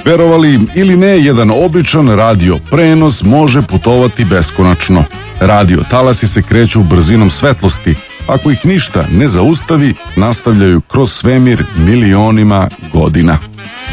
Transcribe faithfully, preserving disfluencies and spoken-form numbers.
Verovali ili ne, jedan običan radio prenos može putovati beskonačno. Radio talasi se kreću brzinom svetlosti. Ako ih ništa ne zaustavi, nastavljaju kroz svemir milionima godina.